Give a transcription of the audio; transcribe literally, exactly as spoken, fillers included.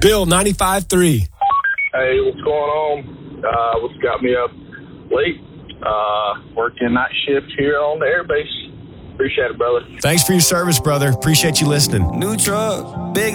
Bill, ninety-five three. Hey, what's going on? Uh, what's got me up late? Uh, working night shift here on the airbase. Appreciate it, brother. Thanks for your service, brother. Appreciate you listening. New truck, big